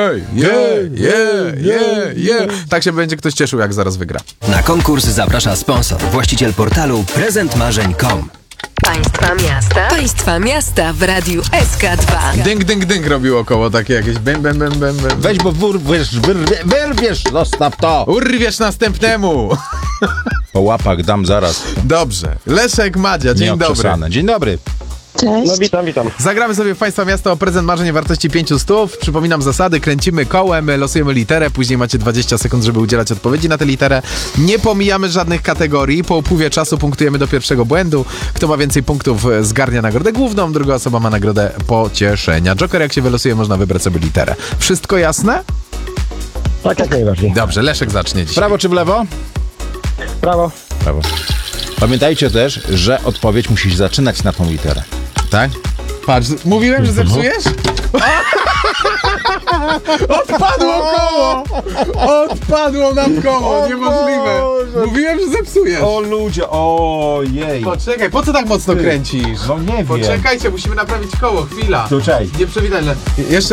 Tak się będzie ktoś cieszył, jak zaraz wygra. Na konkurs zaprasza sponsor, właściciel portalu prezentmarzeń.com. Państwa miasta w radiu SK2. Dynk, dynk, dynk robiło koło takie jakieś bem. Weź, bo wyrwiesz, zostaw to. Urwiesz następnemu. Po łapach dam zaraz. Dobrze. Leszek, Madzia, dzień dobry. Dzień dobry. Cześć. No witam. Zagramy sobie w Państwa miasto o prezent marzeń o wartości 500. Przypominam zasady, kręcimy kołem, losujemy literę, później macie 20 sekund, żeby udzielać odpowiedzi na tę literę. Nie pomijamy żadnych kategorii, po upływie czasu punktujemy do pierwszego błędu. Kto ma więcej punktów, zgarnia nagrodę główną, druga osoba ma nagrodę pocieszenia. Joker, jak się wylosuje, można wybrać sobie literę. Wszystko jasne? Tak, jak najbardziej. Dobrze, Leszek zacznie dzisiaj. Prawo czy w lewo? Prawo. Prawo. Pamiętajcie też, że odpowiedź musi się zaczynać na tą literę. Tak? Patrz, mówiłem, że zepsujesz? Odpadło koło! Odpadło nam koło, niemożliwe. Mówiłem, że zepsujesz. O ludzie, ojej. Poczekaj, po co tak mocno kręcisz? No nie wiem. Poczekajcie, musimy naprawić koło, chwila. Tu czekaj. Nie przewidać. Jeszcze